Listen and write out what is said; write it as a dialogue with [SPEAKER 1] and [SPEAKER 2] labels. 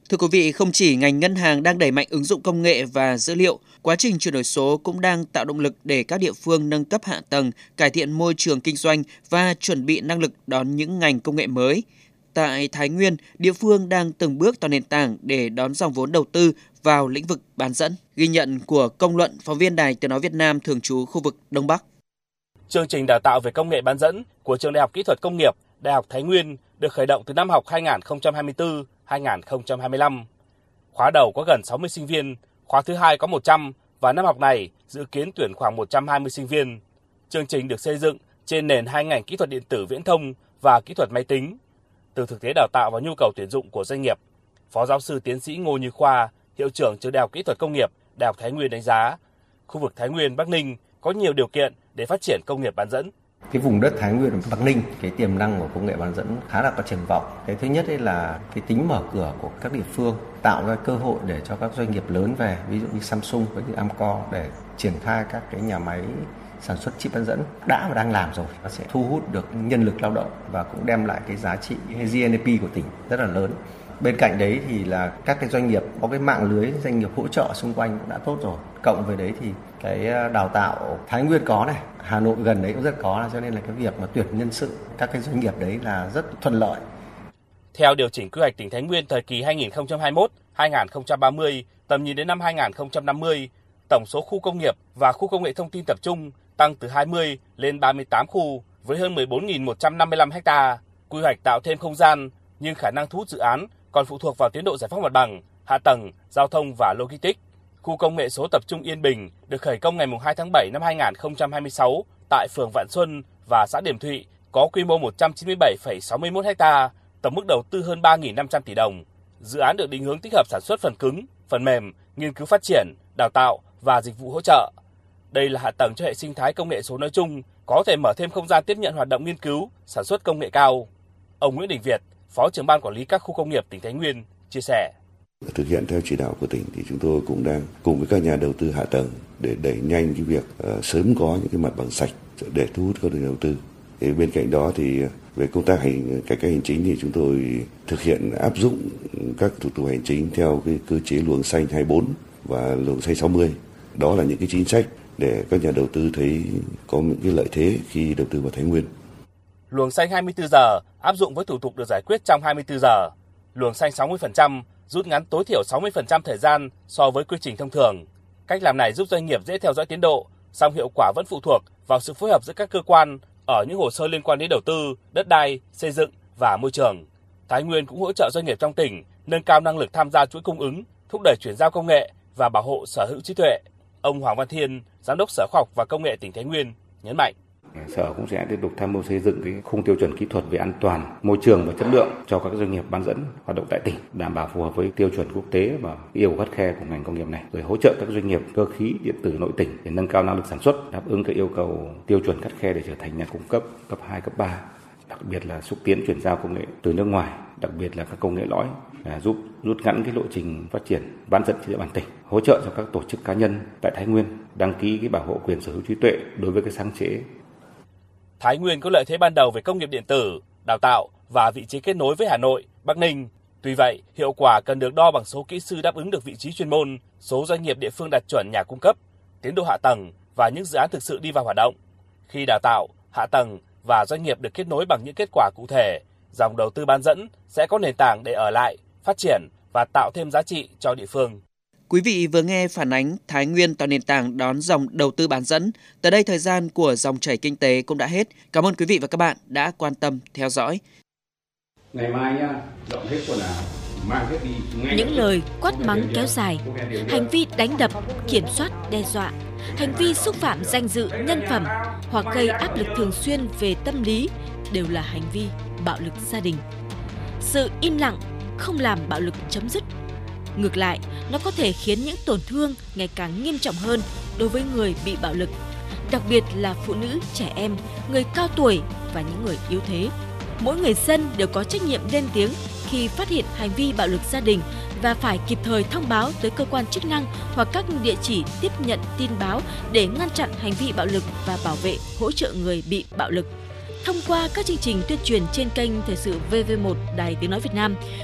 [SPEAKER 1] Thưa quý vị, không chỉ ngành ngân hàng đang đẩy mạnh ứng dụng công nghệ và dữ liệu, quá trình chuyển đổi số cũng đang tạo động lực để các địa phương nâng cấp hạ tầng, cải thiện môi trường kinh doanh và chuẩn bị năng lực đón những ngành công nghệ mới. Tại Thái Nguyên, địa phương đang từng bước tạo nền tảng để đón dòng vốn đầu tư vào lĩnh vực bán dẫn. Ghi nhận của Công Luận, phóng viên Đài Tiếng nói Việt Nam thường trú khu vực Đông Bắc.
[SPEAKER 2] Chương trình đào tạo về công nghệ bán dẫn của Trường Đại học Kỹ thuật Công nghiệp, Đại học Thái Nguyên được khởi động từ năm học 2024-2025. Khóa đầu có gần 60 sinh viên, khóa thứ hai có 100 và năm học này dự kiến tuyển khoảng 120 sinh viên. Chương trình được xây dựng trên nền hai ngành kỹ thuật điện tử viễn thông và kỹ thuật máy tính. Từ thực tế đào tạo và nhu cầu tuyển dụng của doanh nghiệp, Phó giáo sư tiến sĩ Ngô Như Khoa, Hiệu trưởng Trường Đại học Kỹ thuật Công nghiệp, Đại học Thái Nguyên đánh giá, khu vực Thái Nguyên, Bắc Ninh có nhiều điều kiện để phát triển công nghiệp bán dẫn.
[SPEAKER 3] Cái vùng đất Thái Nguyên và Bắc Ninh, cái tiềm năng của công nghệ bán dẫn khá là có triển vọng. Cái thứ nhất là cái tính mở cửa của các địa phương, tạo ra cơ hội để cho các doanh nghiệp lớn về, ví dụ như Samsung với như Amkor để triển khai các cái nhà máy sản xuất chip bán dẫn đã và đang làm rồi. Nó sẽ thu hút được nhân lực lao động và cũng đem lại cái giá trị GNP của tỉnh rất là lớn. Bên cạnh đấy thì là các cái doanh nghiệp có cái mạng lưới doanh nghiệp hỗ trợ xung quanh cũng đã tốt rồi. Cộng với đấy thì cái đào tạo Thái Nguyên có này, Hà Nội gần đấy cũng rất có, cho nên là cái việc mà tuyển nhân sự các cái doanh nghiệp đấy là rất thuận lợi.
[SPEAKER 2] Theo điều chỉnh quy hoạch tỉnh Thái Nguyên thời kỳ 2021-2030, tầm nhìn đến năm 2050, tổng số khu công nghiệp và khu công nghệ thông tin tập trung tăng từ 20 lên 38 khu với hơn 14.155 ha. Quy hoạch tạo thêm không gian nhưng khả năng thu hút dự án còn phụ thuộc vào tiến độ giải phóng mặt bằng, hạ tầng, giao thông và logistics. Khu công nghệ số tập trung Yên Bình được khởi công ngày 2 tháng 7 năm 2026 tại phường Vạn Xuân và xã Điểm Thụy, có quy mô 197,61 ha, tổng mức đầu tư hơn 3.500 tỷ đồng. Dự án được định hướng tích hợp sản xuất phần cứng, phần mềm, nghiên cứu phát triển, đào tạo và dịch vụ hỗ trợ. Đây là hạ tầng cho hệ sinh thái công nghệ số nói chung, có thể mở thêm không gian tiếp nhận hoạt động nghiên cứu, sản xuất công nghệ cao. Ông Nguyễn Đình Việt, Phó trưởng ban quản lý các khu công nghiệp tỉnh Thái Nguyên chia sẻ.
[SPEAKER 4] Thực hiện theo chỉ đạo của tỉnh thì chúng tôi cũng đang cùng với các nhà đầu tư hạ tầng để đẩy nhanh cái việc sớm có những cái mặt bằng sạch để thu hút các nhà đầu tư. Thì bên cạnh đó thì về công tác cải cách hành chính thì chúng tôi thực hiện áp dụng các thủ tục hành chính theo cái cơ chế luồng xanh 24 và luồng xanh 60. Đó là những cái chính sách để các nhà đầu tư thấy có những cái lợi thế khi đầu tư vào Thái Nguyên.
[SPEAKER 2] Luồng xanh 24 giờ áp dụng với thủ tục được giải quyết trong 24 giờ. Luồng xanh 60% rút ngắn tối thiểu 60% thời gian so với quy trình thông thường. Cách làm này giúp doanh nghiệp dễ theo dõi tiến độ, song hiệu quả vẫn phụ thuộc vào sự phối hợp giữa các cơ quan ở những hồ sơ liên quan đến đầu tư, đất đai, xây dựng và môi trường. Thái Nguyên cũng hỗ trợ doanh nghiệp trong tỉnh nâng cao năng lực tham gia chuỗi cung ứng, thúc đẩy chuyển giao công nghệ và bảo hộ sở hữu trí tuệ. Ông Hoàng Văn Thiên, Giám đốc Sở Khoa học và Công nghệ tỉnh Thái Nguyên nhấn mạnh.
[SPEAKER 5] Sở cũng sẽ tiếp tục tham mưu xây dựng cái khung tiêu chuẩn kỹ thuật về an toàn, môi trường và chất lượng cho các doanh nghiệp bán dẫn hoạt động tại tỉnh, đảm bảo phù hợp với tiêu chuẩn quốc tế và yêu cầu khắt khe của ngành công nghiệp này, rồi hỗ trợ các doanh nghiệp cơ khí điện tử nội tỉnh để nâng cao năng lực sản xuất, đáp ứng các yêu cầu tiêu chuẩn khắt khe để trở thành nhà cung cấp cấp 2, cấp 3. Đặc biệt là xúc tiến chuyển giao công nghệ từ nước ngoài, đặc biệt là các công nghệ lõi giúp rút ngắn cái lộ trình phát triển bán dẫn trên địa bàn tỉnh, hỗ trợ cho các tổ chức cá nhân tại Thái Nguyên đăng ký cái bảo hộ quyền sở hữu trí tuệ đối với cái sáng chế.
[SPEAKER 2] Thái Nguyên có lợi thế ban đầu về công nghiệp điện tử, đào tạo và vị trí kết nối với Hà Nội, Bắc Ninh. Tuy vậy, hiệu quả cần được đo bằng số kỹ sư đáp ứng được vị trí chuyên môn, số doanh nghiệp địa phương đạt chuẩn nhà cung cấp, tiến độ hạ tầng và những dự án thực sự đi vào hoạt động. Khi đào tạo, hạ tầng và doanh nghiệp được kết nối bằng những kết quả cụ thể, dòng đầu tư bán dẫn sẽ có nền tảng để ở lại, phát triển và tạo thêm giá trị cho địa phương.
[SPEAKER 1] Quý vị vừa nghe phản ánh Thái Nguyên tạo nền tảng đón dòng đầu tư bán dẫn. Tới đây thời gian của dòng chảy kinh tế cũng đã hết. Cảm ơn quý vị và các bạn đã quan tâm theo dõi.
[SPEAKER 6] Ngày mai nhá, dọn hết quần áo, mang hết đi.
[SPEAKER 7] Những lời quát mắng kéo dài, hành vi đánh đập, kiểm soát, đe dọa, hành vi xúc phạm danh dự, nhân phẩm hoặc gây áp lực thường xuyên về tâm lý đều là hành vi bạo lực gia đình. Sự im lặng không làm bạo lực chấm dứt. Ngược lại, nó có thể khiến những tổn thương ngày càng nghiêm trọng hơn đối với người bị bạo lực, đặc biệt là phụ nữ, trẻ em, người cao tuổi và những người yếu thế. Mỗi người dân đều có trách nhiệm lên tiếng khi phát hiện hành vi bạo lực gia đình và phải kịp thời thông báo tới cơ quan chức năng hoặc các địa chỉ tiếp nhận tin báo để ngăn chặn hành vi bạo lực và bảo vệ, hỗ trợ người bị bạo lực. Thông qua các chương trình tuyên truyền trên kênh Thời sự VV1 Đài Tiếng nói Việt Nam,